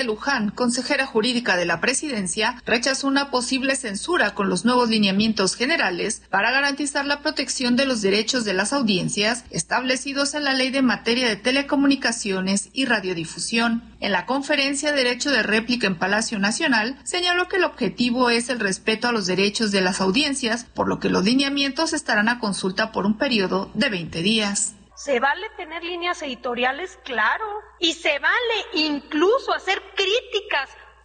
Luján, consejera jurídica de la Presidencia, rechazó una posible censura con los nuevos lineamientos generales para garantizar la protección de los derechos de las audiencias establecidos en la Ley de Materia de Telecomunicaciones y Radiodifusión. En la conferencia Derecho de Réplica en Palacio Nacional, señaló que el objetivo es el respeto a los derechos de las audiencias, por lo que los lineamientos estarán a consulta por un periodo de 20 días. Se vale tener líneas editoriales, claro, y se vale incluso hacer críticas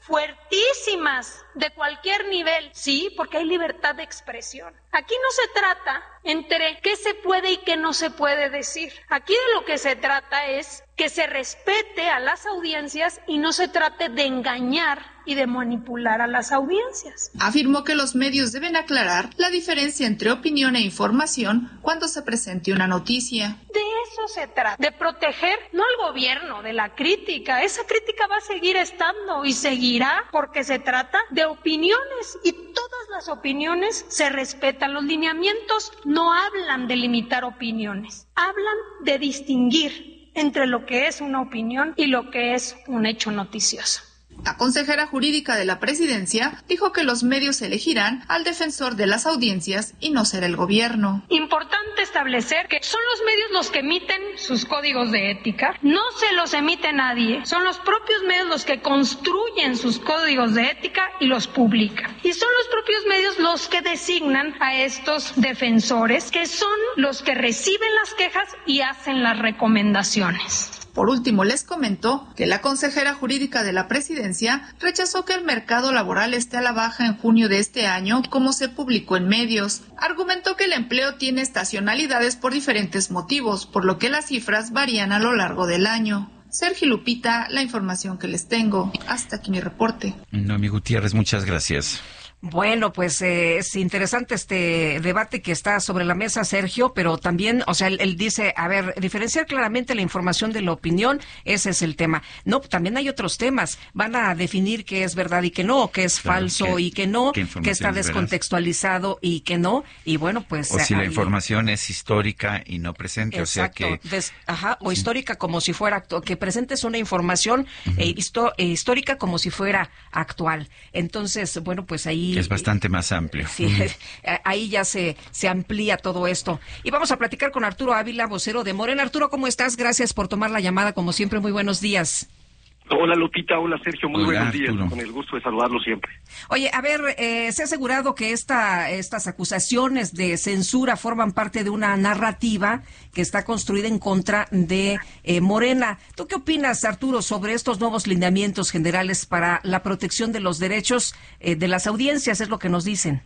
fuertísimas de cualquier nivel, sí, porque hay libertad de expresión. Aquí no se trata entre qué se puede y qué no se puede decir. Aquí de lo que se trata es que se respete a las audiencias y no se trate de engañar y de manipular a las audiencias. Afirmó que los medios deben aclarar la diferencia entre opinión e información cuando se presente una noticia. De eso se trata, de proteger no al gobierno de la crítica. Esa crítica va a seguir estando y seguirá porque se trata de opiniones y todas las opiniones se respetan. Los lineamientos no hablan de limitar opiniones, hablan de distinguir entre lo que es una opinión y lo que es un hecho noticioso. La consejera jurídica de la Presidencia dijo que los medios elegirán al defensor de las audiencias y no será el gobierno. Importante establecer que son los medios los que emiten sus códigos de ética, no se los emite nadie, son los propios medios los que construyen sus códigos de ética y los publican. Y son los propios medios los que designan a estos defensores, que son los que reciben las quejas y hacen las recomendaciones. Por último, les comentó que la consejera jurídica de la Presidencia rechazó que el mercado laboral esté a la baja en junio de este año, como se publicó en medios. Argumentó que el empleo tiene estacionalidades por diferentes motivos, por lo que las cifras varían a lo largo del año. Sergio Lupita, la información que les tengo. Hasta aquí mi reporte. Noemí Gutiérrez, muchas gracias. Bueno, pues es interesante este debate que está sobre la mesa, Sergio, pero también, o sea, él dice, a ver, diferenciar claramente la información de la opinión, ese es el tema. No, también hay otros temas. Van a definir qué es verdad y qué no, qué es falso y qué no, qué está descontextualizado y qué no. Y bueno, pues... O si la información es histórica y no presente, exacto, o sea que... o histórica como si fuera... que presentes una información histórica como si fuera actual. Entonces, bueno, pues ahí... Es bastante más amplio. Sí, ahí ya se amplía todo esto. Y vamos a platicar con Arturo Ávila, vocero de Morena. Arturo, ¿cómo estás? Gracias por tomar la llamada, como siempre, muy buenos días. Hola Lupita, hola Sergio, muy buenos días, Arturo. con el gusto de saludarlo siempre. Oye, a ver, se ha asegurado que estas acusaciones de censura forman parte de una narrativa que está construida en contra de Morena. ¿Tú qué opinas, Arturo, sobre estos nuevos lineamientos generales para la protección de los derechos de las audiencias? Es lo que nos dicen.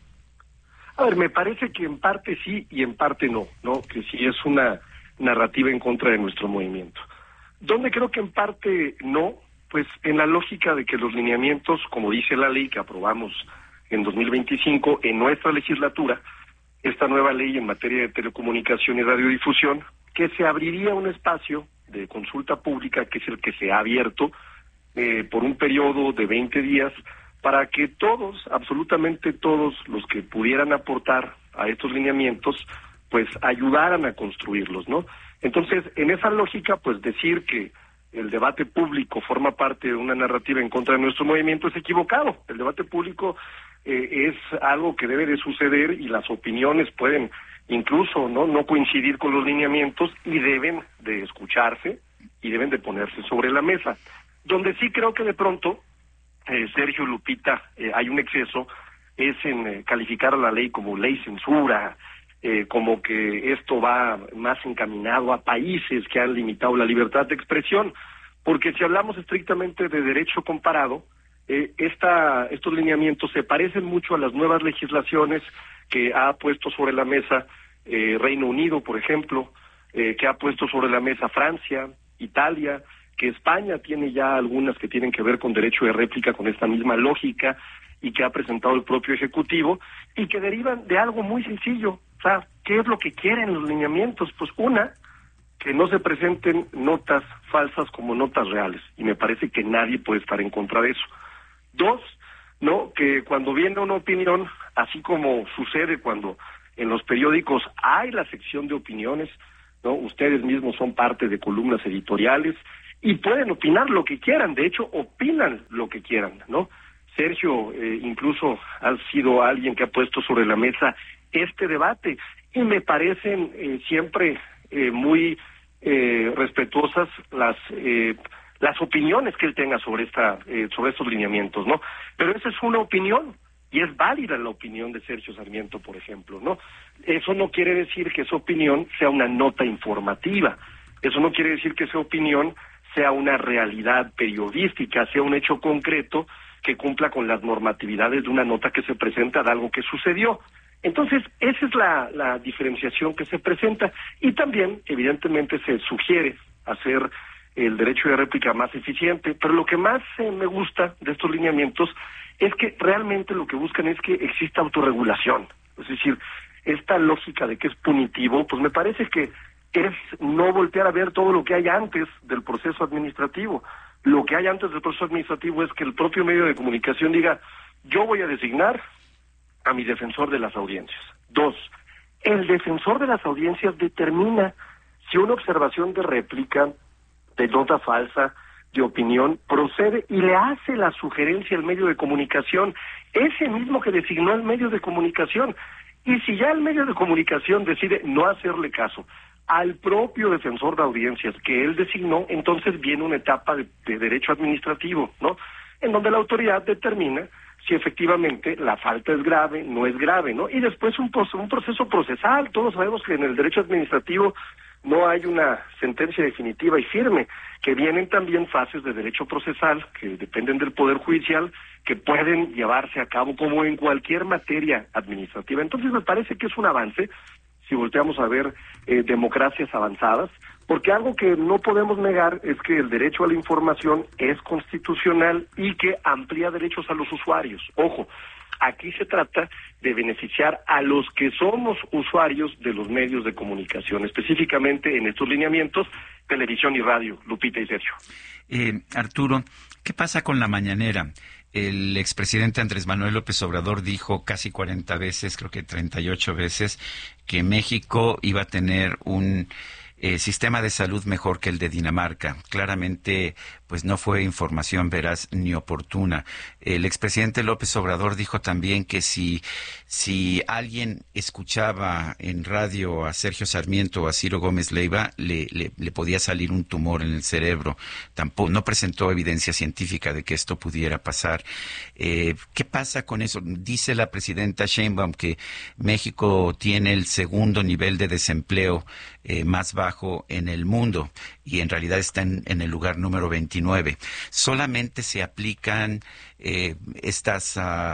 A ver, me parece que en parte sí y en parte no, que sí es una narrativa en contra de nuestro movimiento. Donde creo que en parte no, pues en la lógica de que los lineamientos, como dice la ley que aprobamos en 2025 en nuestra legislatura, esta nueva ley en materia de telecomunicación y radiodifusión, que se abriría un espacio de consulta pública, que es el que se ha abierto por un periodo de 20 días, para que todos, absolutamente todos los que pudieran aportar a estos lineamientos, pues ayudaran a construirlos, ¿no? Entonces, en esa lógica, pues decir que el debate público forma parte de una narrativa en contra de nuestro movimiento es equivocado. El debate público es algo que debe de suceder y las opiniones pueden incluso no coincidir con los lineamientos y deben de escucharse y deben de ponerse sobre la mesa. Donde sí creo que de pronto, Sergio, Lupita, hay un exceso, es en calificar a la ley como ley censura, como que esto va más encaminado a países que han limitado la libertad de expresión, porque si hablamos estrictamente de derecho comparado, estos lineamientos se parecen mucho a las nuevas legislaciones que ha puesto sobre la mesa Reino Unido, por ejemplo, que ha puesto sobre la mesa Francia, Italia, que España tiene ya algunas que tienen que ver con derecho de réplica con esta misma lógica y que ha presentado el propio Ejecutivo y que derivan de algo muy sencillo. O sea, ¿qué es lo que quieren los lineamientos? Pues una, que no se presenten notas falsas como notas reales, y me parece que nadie puede estar en contra de eso. Dos, que cuando viene una opinión, así como sucede cuando en los periódicos hay la sección de opiniones, ustedes mismos son parte de columnas editoriales, y pueden opinar lo que quieran, de hecho opinan lo que quieran, ¿no? Sergio incluso ha sido alguien que ha puesto sobre la mesa este debate y me parecen siempre muy respetuosas las opiniones que él tenga sobre estos lineamientos, ¿no? Pero esa es una opinión y es válida la opinión de Sergio Sarmiento, por ejemplo, ¿no? Eso no quiere decir que esa opinión sea una nota informativa, eso no quiere decir que esa opinión sea una realidad periodística, sea un hecho concreto que cumpla con las normatividades de una nota que se presenta de algo que sucedió. Entonces, esa es la diferenciación que se presenta y también, evidentemente, se sugiere hacer el derecho de réplica más eficiente, pero lo que más me gusta de estos lineamientos es que realmente lo que buscan es que exista autorregulación, es decir, esta lógica de que es punitivo, pues me parece que es no voltear a ver todo lo que hay antes del proceso administrativo. Lo que hay antes del proceso administrativo es que el propio medio de comunicación diga, yo voy a designar a mi defensor de las audiencias. 2, el defensor de las audiencias determina si una observación de réplica, de nota falsa, de opinión, procede y le hace la sugerencia al medio de comunicación, ese mismo que designó al medio de comunicación. Y si ya el medio de comunicación decide no hacerle caso al propio defensor de audiencias que él designó, entonces viene una etapa de derecho administrativo, ¿no? En donde la autoridad determina si efectivamente la falta es grave, no es grave, ¿no? Y después un proceso procesal. Todos sabemos que en el derecho administrativo no hay una sentencia definitiva y firme, que vienen también fases de derecho procesal que dependen del Poder Judicial, que pueden llevarse a cabo como en cualquier materia administrativa. Entonces me parece que es un avance, si volteamos a ver democracias avanzadas, porque algo que no podemos negar es que el derecho a la información es constitucional y que amplía derechos a los usuarios. Ojo, aquí se trata de beneficiar a los que somos usuarios de los medios de comunicación, específicamente en estos lineamientos, televisión y radio. Lupita y Sergio. Arturo, ¿qué pasa con la mañanera? El expresidente Andrés Manuel López Obrador dijo casi 40 veces, creo que 38 veces, que México iba a tener un sistema de salud mejor que el de Dinamarca. Claramente, pues no fue información veraz ni oportuna. El expresidente López Obrador dijo también que si alguien escuchaba en radio a Sergio Sarmiento o a Ciro Gómez Leiva, le podía salir un tumor en el cerebro. Tampoco, no presentó evidencia científica de que esto pudiera pasar. ¿Qué pasa con eso? Dice la presidenta Sheinbaum que México tiene el segundo nivel de desempleo más bajo en el mundo y en realidad está en el lugar número 29. Solamente se aplican estas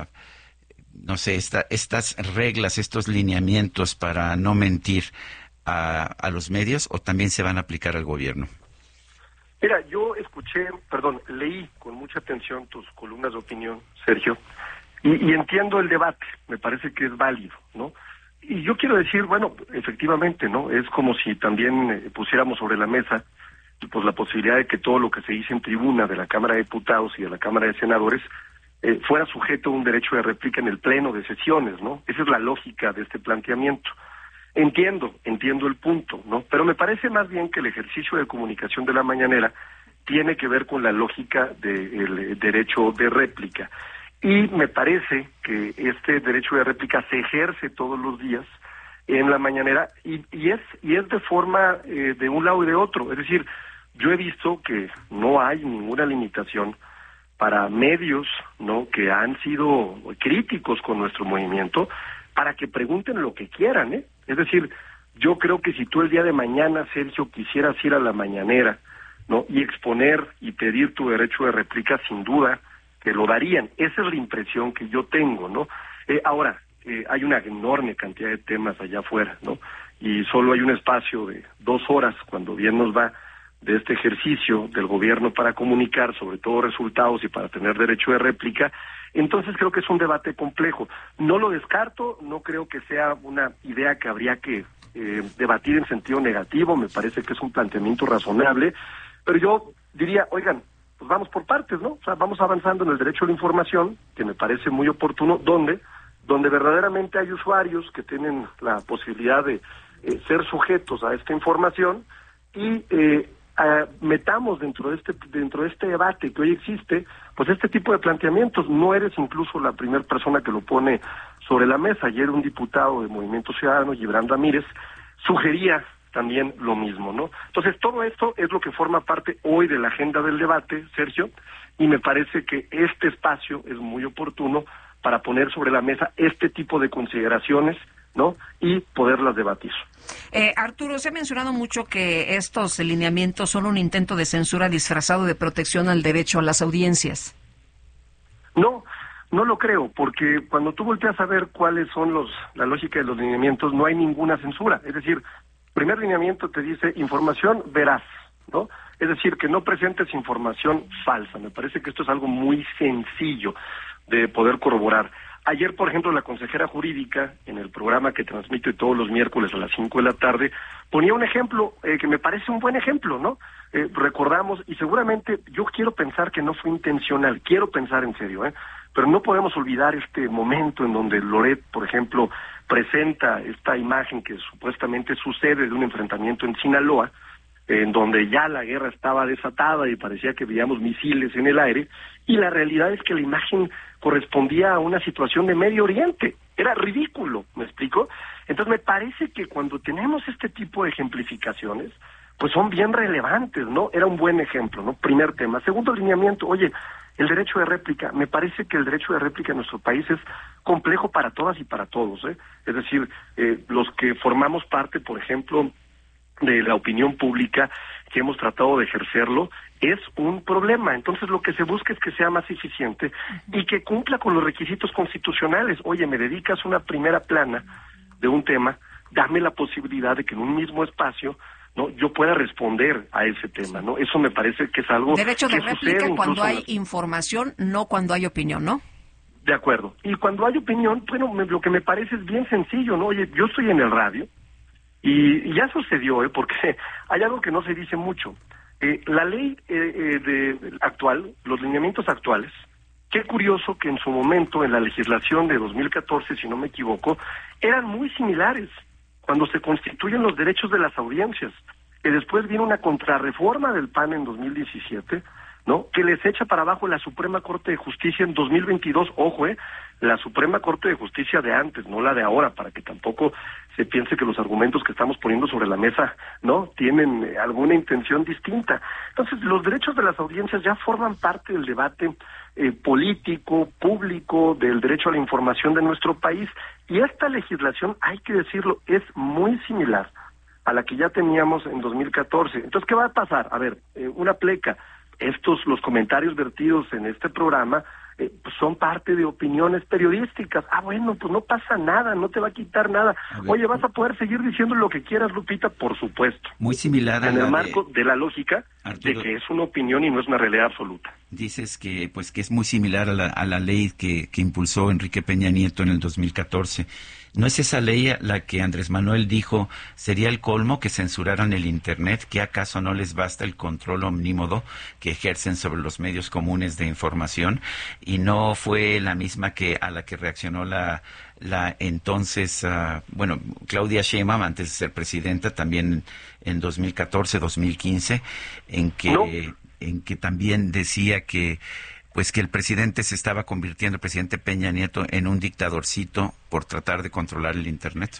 reglas, estos lineamientos para no mentir a los medios, o también se van a aplicar al gobierno. Mira, yo leí con mucha atención tus columnas de opinión, Sergio, y entiendo el debate, me parece que es válido, ¿no? Y yo quiero decir, bueno, efectivamente, ¿no? Es como si también pusiéramos sobre la mesa pues la posibilidad de que todo lo que se dice en tribuna de la Cámara de Diputados y de la Cámara de Senadores fuera sujeto a un derecho de réplica en el pleno de sesiones, ¿no? Esa es la lógica de este planteamiento. Entiendo el punto, ¿no? Pero me parece más bien que el ejercicio de comunicación de la mañanera tiene que ver con la lógica del derecho de réplica. Y me parece que este derecho de réplica se ejerce todos los días en la mañanera y es de forma de un lado y de otro. Es decir, yo he visto que no hay ninguna limitación para medios, ¿no?, que han sido críticos con nuestro movimiento, para que pregunten lo que quieran, ¿eh? Es decir, yo creo que si tú el día de mañana, Sergio, quisieras ir a la mañanera, ¿no?, y exponer y pedir tu derecho de réplica, sin duda que lo darían. Esa es la impresión que yo tengo, ¿no? Ahora, hay una enorme cantidad de temas allá afuera, ¿no? Y solo hay un espacio de 2 horas, cuando bien nos va, de este ejercicio del gobierno para comunicar, sobre todo resultados y para tener derecho de réplica. Entonces creo que es un debate complejo. No lo descarto, no creo que sea una idea que habría que debatir en sentido negativo, me parece que es un planteamiento razonable, pero yo diría, oigan, pues vamos por partes, ¿no? O sea, vamos avanzando en el derecho a la información, que me parece muy oportuno, donde verdaderamente hay usuarios que tienen la posibilidad de ser sujetos a esta información y metamos dentro de este debate que hoy existe, pues este tipo de planteamientos. No eres incluso la primera persona que lo pone sobre la mesa. Ayer un diputado de Movimiento Ciudadano, Gibran Ramírez, sugería también lo mismo, ¿no? Entonces, todo esto es lo que forma parte hoy de la agenda del debate, Sergio, y me parece que este espacio es muy oportuno para poner sobre la mesa este tipo de consideraciones, ¿no? Y poderlas debatir. Arturo, se ha mencionado mucho que estos lineamientos son un intento de censura disfrazado de protección al derecho a las audiencias. No lo creo, porque cuando tú volteas a ver cuáles son la lógica de los lineamientos, no hay ninguna censura. Es decir, primer lineamiento te dice información veraz, ¿no? Es decir, que no presentes información falsa. Me parece que esto es algo muy sencillo de poder corroborar. Ayer, por ejemplo, la consejera jurídica, en el programa que transmite todos los miércoles a las 5 de la tarde, ponía un ejemplo que me parece un buen ejemplo, ¿no? Recordamos, y seguramente yo quiero pensar que no fue intencional, quiero pensar en serio, pero no podemos olvidar este momento en donde Loret, por ejemplo, presenta esta imagen que supuestamente sucede de un enfrentamiento en Sinaloa, en donde ya la guerra estaba desatada y parecía que veíamos misiles en el aire, y la realidad es que la imagen correspondía a una situación de Medio Oriente. Era ridículo, ¿me explico? Entonces me parece que cuando tenemos este tipo de ejemplificaciones, pues son bien relevantes, ¿no? Era un buen ejemplo, ¿no? Primer tema. Segundo lineamiento, oye, el derecho de réplica. Me parece que el derecho de réplica en nuestro país es complejo para todas y para todos, ¿eh? Es decir, los que formamos parte, por ejemplo, de la opinión pública, que hemos tratado de ejercerlo, es un problema. Entonces lo que se busca es que sea más eficiente y que cumpla con los requisitos constitucionales. Oye, me dedicas una primera plana de un tema, dame la posibilidad de que en un mismo espacio, ¿no?, yo pueda responder a ese tema, ¿no? Eso me parece que es algo derecho de que réplica cuando hay información, no cuando hay opinión, ¿no? De acuerdo. Y cuando hay opinión, bueno, lo que me parece es bien sencillo, ¿no? Oye, yo estoy en el radio, y ya sucedió, porque hay algo que no se dice mucho. La ley actual, los lineamientos actuales, qué curioso que en su momento, en la legislación de 2014, si no me equivoco, eran muy similares cuando se constituyen los derechos de las audiencias, que después viene una contrarreforma del PAN en 2017, ¿no?, que les echa para abajo la Suprema Corte de Justicia en 2022, ojo, la Suprema Corte de Justicia de antes, no la de ahora, para que tampoco se piense que los argumentos que estamos poniendo sobre la mesa, ¿no?, tienen alguna intención distinta. Entonces, los derechos de las audiencias ya forman parte del debate político, público, del derecho a la información de nuestro país, y esta legislación, hay que decirlo, es muy similar a la que ya teníamos en 2014. Entonces, ¿qué va a pasar? A ver, una pleca. Los comentarios vertidos en este programa pues son parte de opiniones periodísticas. Bueno, pues no pasa nada, no te va a quitar nada. Oye, ¿vas a poder seguir diciendo lo que quieras, Lupita? Por supuesto. Muy similar a en el marco de la lógica, Arturo, de que es una opinión y no es una realidad absoluta. Dices que que es muy similar a la ley que impulsó Enrique Peña Nieto en el 2014. ¿No es esa ley la que Andrés Manuel dijo sería el colmo que censuraran el Internet? ¿Que acaso no les basta el control omnímodo que ejercen sobre los medios comunes de información? ¿Y no fue la misma a la que reaccionó la entonces, Claudia Sheinbaum, antes de ser presidenta, también en 2014, 2015, en que también decía que el presidente se estaba convirtiendo, el presidente Peña Nieto, en un dictadorcito por tratar de controlar el Internet?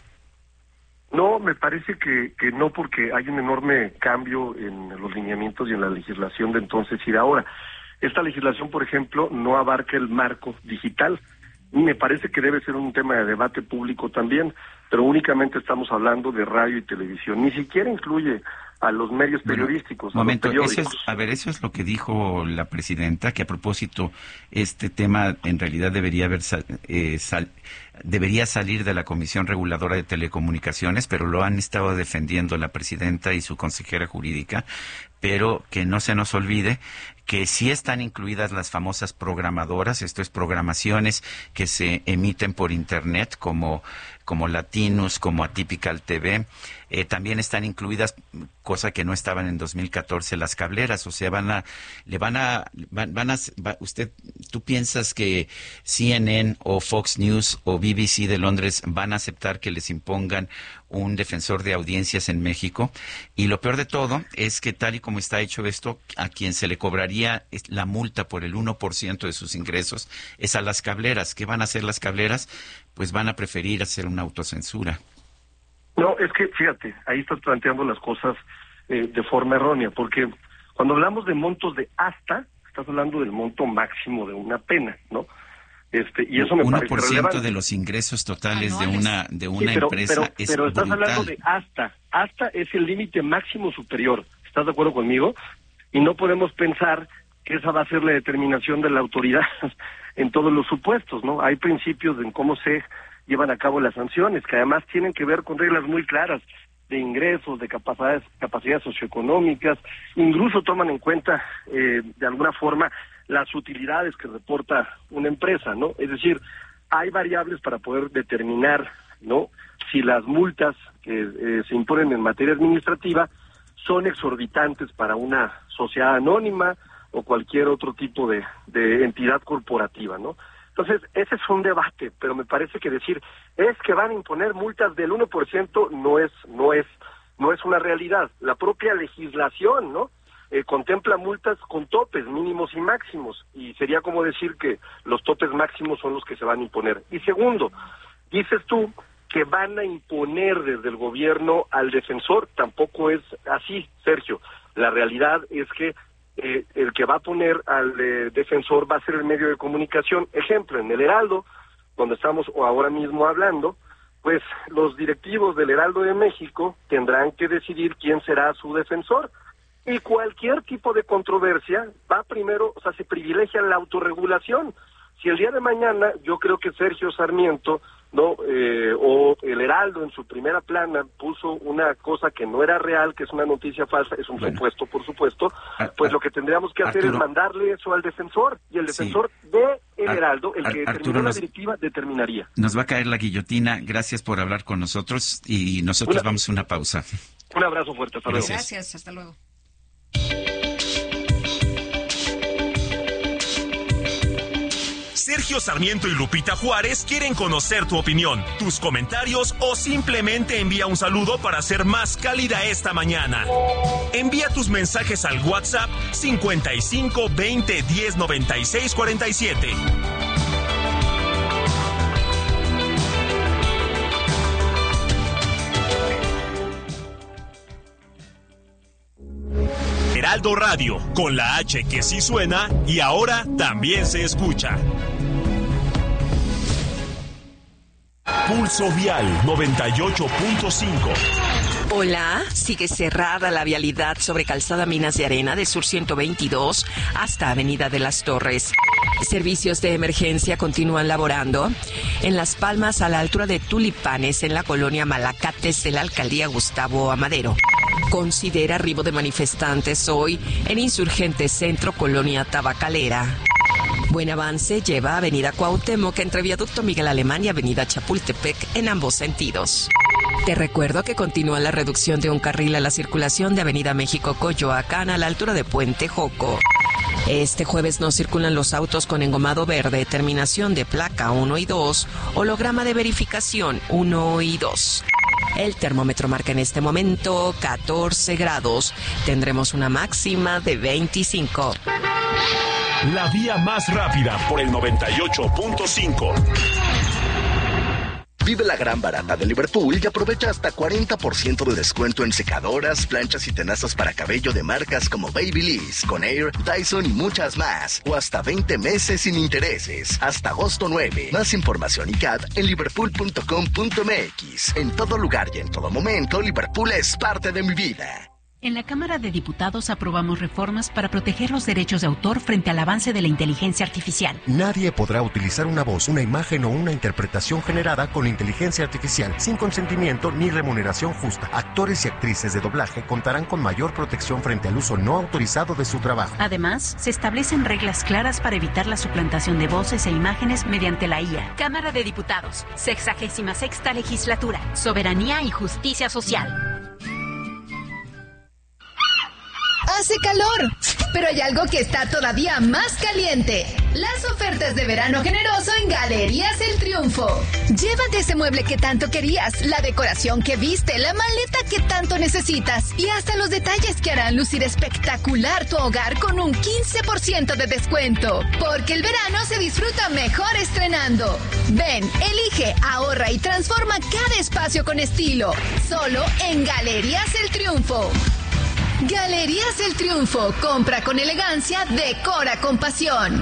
No, me parece que no, porque hay un enorme cambio en los lineamientos y en la legislación de entonces y de ahora. Esta legislación, por ejemplo, no abarca el marco digital. Me parece que debe ser un tema de debate público también, pero únicamente estamos hablando de radio y televisión. Ni siquiera incluye a los medios periodísticos. Eso es lo que dijo la presidenta, que a propósito este tema en realidad debería salir de la Comisión Reguladora de Telecomunicaciones, pero lo han estado defendiendo la presidenta y su consejera jurídica, pero que no se nos olvide que sí están incluidas las famosas programadoras, esto es programaciones que se emiten por Internet como Latinus, como Atypical TV, también están incluidas, cosa que no estaban en 2014, las cableras. O sea, ¿tú piensas que CNN o Fox News o BBC de Londres van a aceptar que les impongan un defensor de audiencias en México? Y lo peor de todo es que tal y como está hecho esto, a quien se le cobraría la multa por el 1% de sus ingresos es a las cableras. ¿Qué van a hacer las cableras? Pues van a preferir hacer una autocensura. No, es que, fíjate, ahí estás planteando las cosas de forma errónea, porque cuando hablamos de montos de hasta, estás hablando del monto máximo de una pena, ¿no? Y eso me parece relevante. 1% de los ingresos totales de una sí, empresa es pero estás brutal. hablando de hasta es el límite máximo superior. ¿Estás de acuerdo conmigo? Y no podemos pensar que esa va a ser la determinación de la autoridad en todos los supuestos, ¿no? Hay principios en cómo se llevan a cabo las sanciones, que además tienen que ver con reglas muy claras de ingresos, de capacidades socioeconómicas, incluso toman en cuenta, de alguna forma, las utilidades que reporta una empresa, ¿no? Es decir, hay variables para poder determinar, ¿no?, si las multas que se imponen en materia administrativa son exorbitantes para una sociedad anónima o cualquier otro tipo de entidad corporativa, ¿no? Entonces, ese es un debate, pero me parece que decir es que van a imponer multas del 1% no es una realidad. La propia legislación, ¿no?, contempla multas con topes mínimos y máximos, y sería como decir que los topes máximos son los que se van a imponer. Y segundo, dices tú que van a imponer desde el gobierno al defensor. Tampoco es así, Sergio. La realidad es que el que va a poner al defensor va a ser el medio de comunicación. Ejemplo, en el Heraldo, donde estamos ahora mismo hablando, pues los directivos del Heraldo de México tendrán que decidir quién será su defensor. Y cualquier tipo de controversia va primero, o sea, se privilegia la autorregulación. Si el día de mañana yo creo que Sergio Sarmiento, ¿no?, o el Heraldo en su primera plana puso una cosa que no era real, que es una noticia falsa, es un supuesto, por supuesto, pues lo que tendríamos que hacer es mandarle eso al defensor, y el defensor de el Heraldo, el que determinó la directiva, determinaría. Nos va a caer la guillotina. Gracias por hablar con nosotros, y nosotros vamos a una pausa. Un abrazo fuerte, hasta luego. Gracias, hasta luego. Sergio Sarmiento y Lupita Juárez quieren conocer tu opinión, tus comentarios o simplemente envía un saludo para ser más cálida esta mañana. Envía tus mensajes al WhatsApp 55 20 10 96 47. Heraldo Radio, con la H que sí suena y ahora también se escucha. Pulso Vial 98.5. Hola, sigue cerrada la vialidad sobre Calzada Minas de Arena de Sur 122 hasta Avenida de las Torres. Servicios de emergencia continúan laborando en Las Palmas a la altura de Tulipanes en la colonia Malacates de la alcaldía Gustavo Amadero. Considera arribo de manifestantes hoy en Insurgente Centro, colonia Tabacalera. Buen avance lleva Avenida Cuauhtémoc entre Viaducto Miguel Alemán y Avenida Chapultepec en ambos sentidos. Te recuerdo que continúa la reducción de un carril a la circulación de Avenida México-Coyoacán a la altura de Puente Joco. Este jueves no circulan los autos con engomado verde, terminación de placa 1 y 2, holograma de verificación 1 y 2. El termómetro marca en este momento 14 grados. Tendremos una máxima de 25. La vía más rápida por el 98.5. Vive la gran barata de Liverpool y aprovecha hasta 40% de descuento en secadoras, planchas y tenazas para cabello de marcas como Babyliss, Conair, Dyson y muchas más. O hasta 20 meses sin intereses. Hasta agosto 9. Más información y CAT en liverpool.com.mx. En todo lugar y en todo momento, Liverpool es parte de mi vida. En la Cámara de Diputados aprobamos reformas para proteger los derechos de autor frente al avance de la inteligencia artificial. Nadie podrá utilizar una voz, una imagen o una interpretación generada con inteligencia artificial sin consentimiento ni remuneración justa. Actores y actrices de doblaje contarán con mayor protección frente al uso no autorizado de su trabajo. Además, se establecen reglas claras para evitar la suplantación de voces e imágenes mediante la IA. Cámara de Diputados, 66ª legislatura, soberanía y justicia social. hace calor. Pero hay algo que está todavía más caliente. Las ofertas de verano generoso en Galerías El Triunfo. Llévate ese mueble que tanto querías, la decoración que viste, la maleta que tanto necesitas y hasta los detalles que harán lucir espectacular tu hogar con un 15% de descuento. Porque el verano se disfruta mejor estrenando. Ven, elige, ahorra y transforma cada espacio con estilo. Solo en Galerías El Triunfo. Galerías El Triunfo. Compra con elegancia, decora con pasión.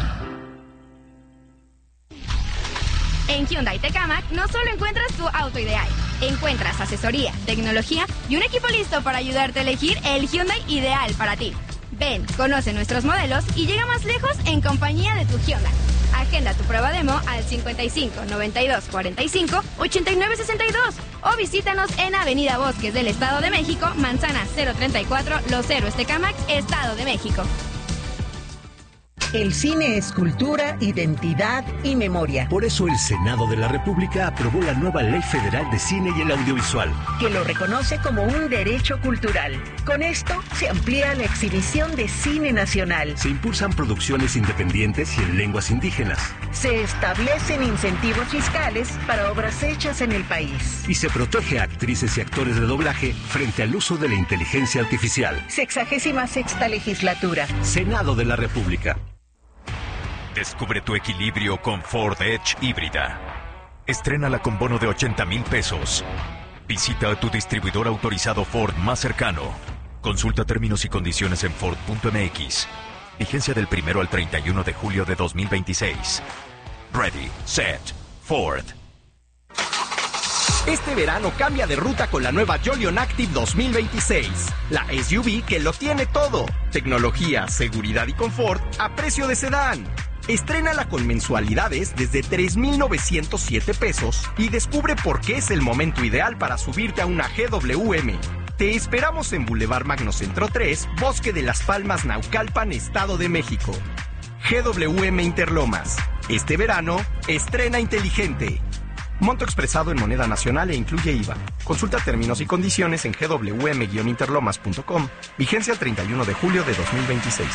En Hyundai Tecamac no solo encuentras tu auto ideal, encuentras asesoría, tecnología y un equipo listo para ayudarte a elegir el Hyundai ideal para ti. Ven, conoce nuestros modelos y llega más lejos en compañía de tu Hyundai. Agenda tu prueba demo al 55 92 45 89 62 o visítanos en Avenida Bosques del Estado de México, Manzana 034, Los Héroes Tecamac, Estado de México. El cine es cultura, identidad y memoria. Por eso el Senado de la República aprobó la nueva Ley Federal de Cine y el Audiovisual, que lo reconoce como un derecho cultural. Con esto se amplía la exhibición de cine nacional. Se impulsan producciones independientes y en lenguas indígenas. Se establecen incentivos fiscales para obras hechas en el país. Y se protege a actrices y actores de doblaje frente al uso de la inteligencia artificial. 66ª legislatura. Senado de la República. Descubre tu equilibrio con Ford Edge híbrida. Estrénala con bono de 80,000 pesos. Visita a tu distribuidor autorizado Ford más cercano. Consulta términos y condiciones en Ford.mx. Vigencia del 1 al 31 de julio de 2026. Ready, set, Ford. Este verano cambia de ruta con la nueva Jolion Active 2026. La SUV que lo tiene todo. Tecnología, seguridad y confort a precio de sedán. Estrénala con mensualidades desde 3,907 pesos y descubre por qué es el momento ideal para subirte a una GWM. Te esperamos en Boulevard Magno Centro 3, Bosque de las Palmas, Naucalpan, Estado de México. GWM Interlomas. Este verano, estrena inteligente. Monto expresado en moneda nacional e incluye IVA. Consulta términos y condiciones en gwm-interlomas.com. Vigencia el 31 de julio de 2026.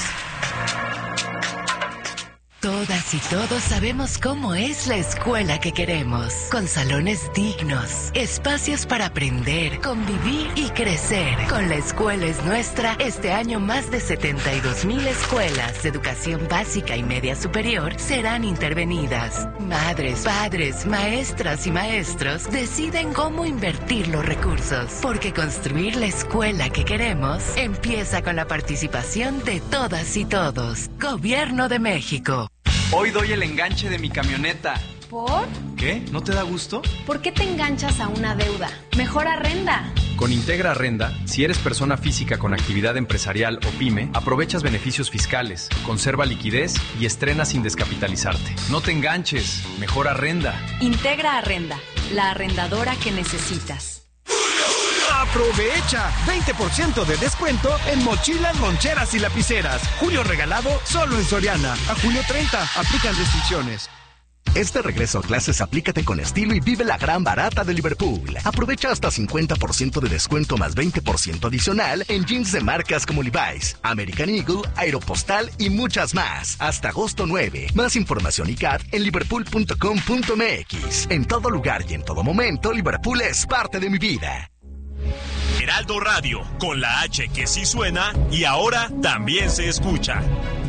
Todas y todos sabemos cómo es la escuela que queremos, con salones dignos, espacios para aprender, convivir y crecer. Con La Escuela es Nuestra, este año más de 72,000 escuelas de educación básica y media superior serán intervenidas. Madres, padres, maestras y maestros deciden cómo invertir los recursos, porque construir la escuela que queremos empieza con la participación de todas y todos. Gobierno de México. Hoy doy el enganche de mi camioneta. ¿Por? ¿Qué? ¿No te da gusto? ¿Por qué te enganchas a una deuda? Mejor arrenda. Con Integra Arrenda, si eres persona física con actividad empresarial o pyme, aprovechas beneficios fiscales, conserva liquidez y estrena sin descapitalizarte. No te enganches, mejor arrenda. Integra Arrenda, la arrendadora que necesitas. ¡Aprovecha! 20% de descuento en mochilas, loncheras y lapiceras. Julio regalado solo en Soriana. A julio 30. Aplican restricciones. Este regreso a clases aplícate con estilo y vive la gran barata de Liverpool. Aprovecha hasta 50% de descuento más 20% adicional en jeans de marcas como Levi's, American Eagle, Aeropostal y muchas más. Hasta agosto 9. Más información y CAT en liverpool.com.mx. En todo lugar y en todo momento, Liverpool es parte de mi vida. Heraldo Radio, con la H que sí suena y ahora también se escucha.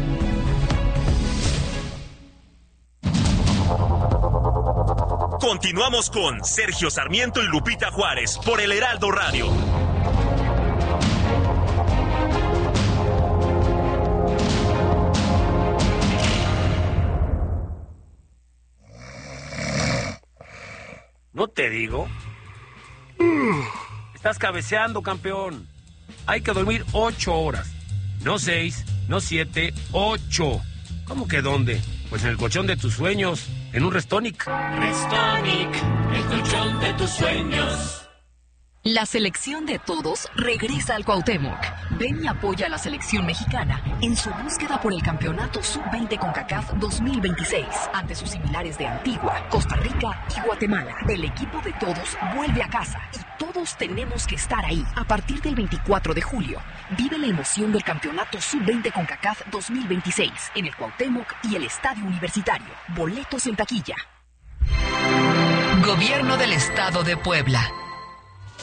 Continuamos con Sergio Sarmiento y Lupita Juárez por el Heraldo Radio. ¿No te digo? Estás cabeceando, campeón. Hay que dormir 8 horas. No 6, no 7, 8. ¿Cómo que dónde? Pues en el colchón de tus sueños, en un Restonic. Restonic, el colchón de tus sueños. La selección de todos regresa al Cuauhtémoc. Ven y apoya a la selección mexicana en su búsqueda por el campeonato Sub-20 CONCACAF 2026 ante sus similares de Antigua, Costa Rica y Guatemala. El equipo de todos vuelve a casa y todos tenemos que estar ahí. A partir del 24 de julio, Vive la emoción del Campeonato Sub-20 CONCACAF 2026 en el Cuauhtémoc y el Estadio Universitario. Boletos en taquilla. Gobierno del Estado de Puebla.